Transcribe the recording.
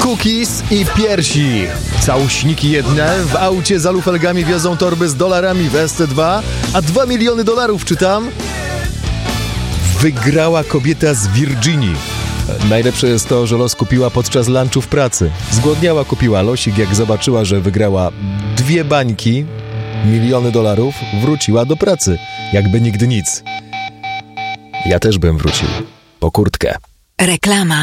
cookies i piersi. Całuśniki jedne, w aucie za lufelgami wiozą torby z dolarami w SC2, a $2 miliony czytam. Wygrała kobieta z Virginii. Najlepsze jest to, że los kupiła podczas lunchu w pracy. Zgłodniała, kupiła losik, jak zobaczyła, że wygrała 2 bańki, $1 miliony, wróciła do pracy, jakby nigdy nic. Ja też bym wrócił po kurtkę. Reklama.